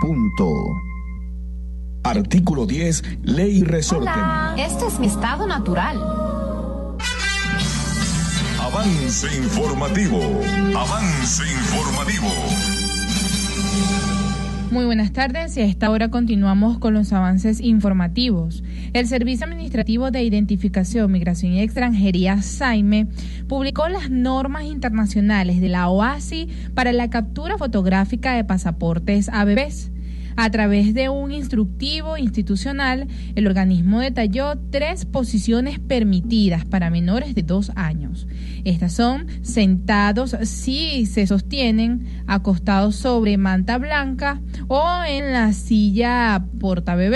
punto. Artículo 10, Ley Resorte. Hola, este es mi estado natural. Avance informativo. Avance informativo. Muy buenas tardes y a esta hora continuamos con los avances informativos. El Servicio Administrativo de Identificación, Migración y Extranjería, SAIME, publicó las normas internacionales de la OASI para la captura fotográfica de pasaportes a bebés. A través de un instructivo institucional, el organismo detalló 3 posiciones permitidas para menores de 2 años. Estas son sentados si se sostienen, acostados sobre manta blanca o en la silla portabebé.